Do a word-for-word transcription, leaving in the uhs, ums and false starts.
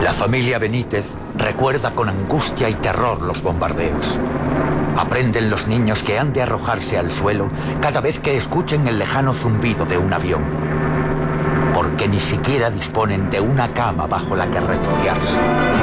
La familia Benítez recuerda con angustia y terror los bombardeos. Aprenden los niños que han de arrojarse al suelo cada vez que escuchen el lejano zumbido de un avión, porque ni siquiera disponen de una cama bajo la que refugiarse.